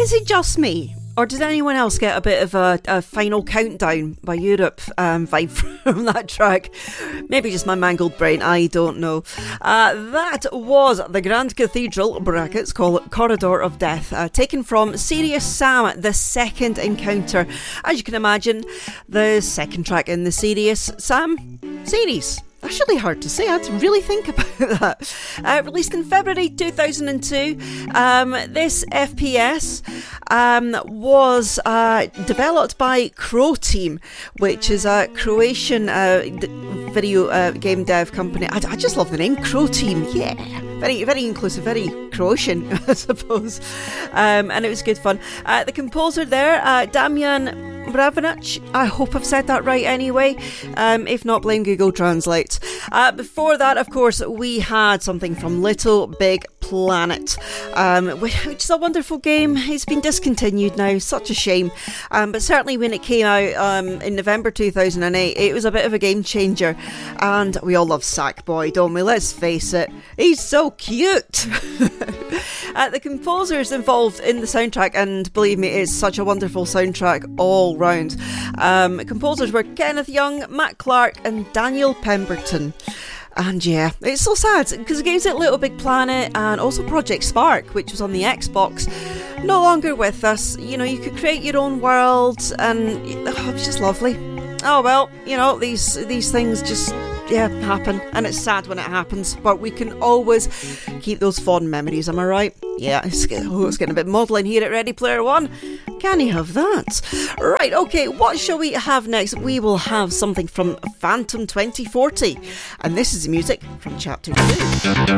Is it just me? Or did anyone else get a bit of a Final Countdown by Europe vibe from that track? Maybe just my mangled brain, I don't know. That was the Grand Cathedral, brackets, call it Corridor of Death, taken from Serious Sam, The Second Encounter. As you can imagine, the second track in the Serious Sam series. That's really hard to say. I had to really think about that. Released in February 2002, this FPS was developed by Croteam, which is a Croatian video game dev company. I just love the name, Croteam. Yeah, very, very inclusive, very Croatian, I suppose. And it was good fun. The composer there, Damian Mravinac, I hope I've said that right anyway. If not, blame Google Translate. Before that, of course, we had something from Little Big Planet, which is a wonderful game. It's been discontinued now, such a shame. But certainly when it came out in November 2008, it was a bit of a game changer. And we all love Sackboy, don't we? Let's face it, he's so cute. The composers involved in the soundtrack, and believe me, it's such a wonderful soundtrack all round. Composers were Kenneth Young, Matt Clark and Daniel Pemberton. And yeah, it's so sad because the games like Little Big Planet and also Project Spark, which was on the Xbox, no longer with us. You know, you could create your own worlds and it was just lovely. Oh well, you know, these things just happen, and it's sad when it happens, but we can always keep those fond memories, am I right? Yeah, it's getting a bit maudlin here at Ready Player One. Can you have that? Right, okay, what shall we have next? We will have something from Phantom 2040, and this is the music from Chapter 2.